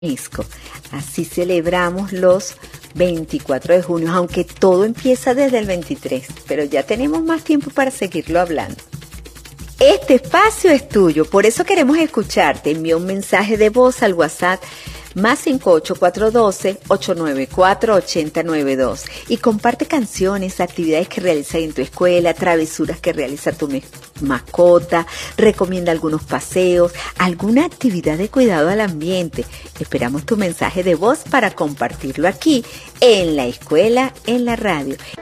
UNESCO. Así celebramos los 24 de junio, aunque todo empieza desde el 23, pero ya tenemos más tiempo para seguirlo hablando. Este espacio es tuyo, por eso queremos escucharte. Envía un mensaje de voz al WhatsApp +58 412 894 8092 y comparte canciones, actividades que realizas en tu escuela, travesuras que realiza tu mascota, recomienda algunos paseos, alguna actividad de cuidado al ambiente. Esperamos tu mensaje de voz para compartirlo aquí en la escuela, en la radio.